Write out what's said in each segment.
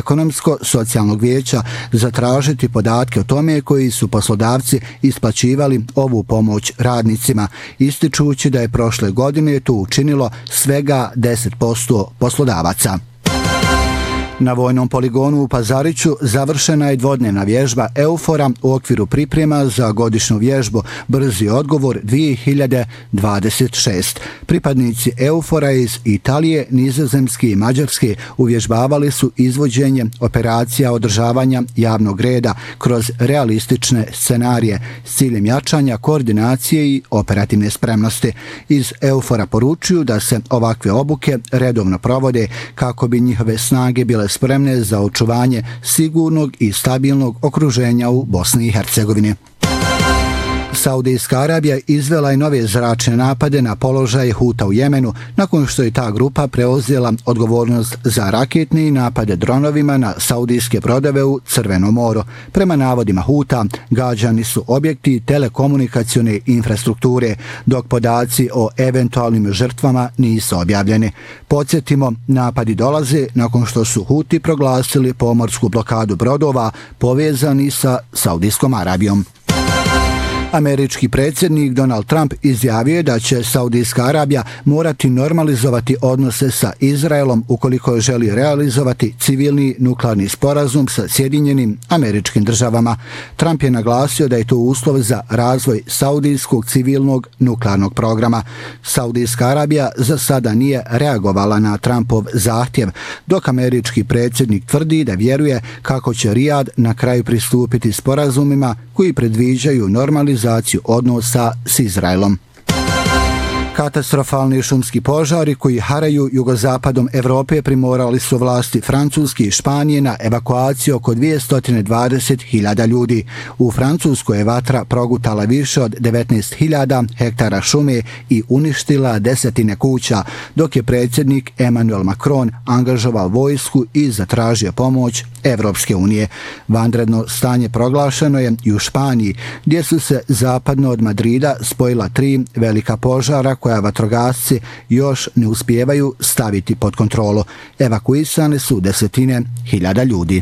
ekonomsko-socijalnog vijeća zatražiti podatke o tome koji su poslodavci isplaćivali ovu pomoć radnicima, ističući da je prošle godine to učinilo svega 10% poslodavaca. Na vojnom poligonu u Pazariću završena je dvodnevna vježba EUFOR-a u okviru priprema za godišnju vježbu Brzi odgovor 2026. Pripadnici EUFOR-a iz Italije, Nizozemske i Mađarske uvježbavali su izvođenje operacija održavanja javnog reda kroz realistične scenarije s ciljem jačanja koordinacije i operativne spremnosti. Iz EUFOR-a poručuju da se ovakve obuke redovno provode kako bi njihove snage bile spremne za očuvanje sigurnog i stabilnog okruženja u Bosni i Hercegovini. Saudijska Arabija izvela je nove zračne napade na položaje Huta u Jemenu nakon što je ta grupa preuzela odgovornost za raketne i napade dronovima na saudijske brodove u Crvenom moru. Prema navodima Huta, gađani su objekti telekomunikacione infrastrukture, dok podaci o eventualnim žrtvama nisu objavljeni. Podsjetimo, napadi dolaze nakon što su Huti proglasili pomorsku blokadu brodova povezani sa Saudijskom Arabijom. Američki predsjednik Donald Trump izjavio je da će Saudijska Arabija morati normalizovati odnose sa Izraelom ukoliko želi realizovati civilni nuklearni sporazum sa Sjedinjenim Američkim Državama. Trump je naglasio da je to uslov za razvoj saudijskog civilnog nuklearnog programa. Saudijska Arabija za sada nije reagovala na Trumpov zahtjev, dok američki predsjednik tvrdi da vjeruje kako će Rijad na kraju pristupiti sporazumima koji predviđaju normalizaciju odnosa s Izraelom. Katastrofalni šumski požari koji haraju jugozapadom Evrope primorali su vlasti Francuske i Španije na evakuaciju oko 220.000 ljudi. U Francuskoj je vatra progutala više od 19.000 hektara šume i uništila desetine kuća, dok je predsjednik Emmanuel Macron angažovao vojsku i zatražio pomoć Evropske unije. Vanredno stanje proglašeno je i u Španiji, gdje su se zapadno od Madrida spojila 3 velika požara koja vatrogasci još ne uspijevaju staviti pod kontrolu. Evakuisane su desetine hiljada ljudi.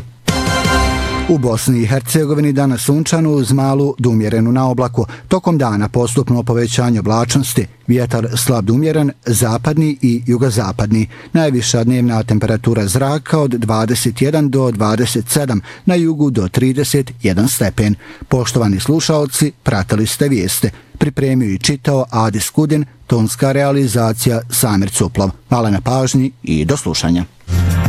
U Bosni i Hercegovini danas sunčano uz malu do umjerenu na oblaku. Tokom dana postupno povećanje oblačnosti, vjetar slab do umjeren, zapadni i jugozapadni. Najviša dnevna temperatura zraka od 21 do 27, na jugu do 31 stepen. Poštovani slušaoci, pratili ste vijeste. Pripremio i čitao Adis Kudin, tonska realizacija Samir Cuplov. Hvala na pažnji i do slušanja.